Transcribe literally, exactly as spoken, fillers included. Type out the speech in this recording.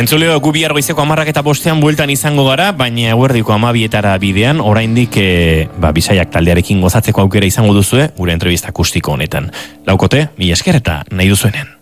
Entzuleo gu bihar goizeko hamarrak eta bostean bueltan izango gara, baina eguerdiko hamabietara bidean, oraindik e, ba, Bisaiak taldearekin gozatzeko aukera izango duzue, gure entrevista akustiko honetan. Laukote, mila esker eta nahi duzuenen.